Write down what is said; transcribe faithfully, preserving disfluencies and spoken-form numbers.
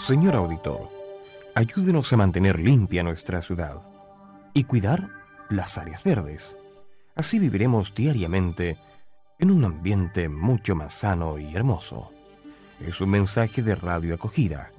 Señor auditor, ayúdenos a mantener limpia nuestra ciudad y cuidar las áreas verdes. Así viviremos diariamente en un ambiente mucho más sano y hermoso. Es un mensaje de Radio Acogida,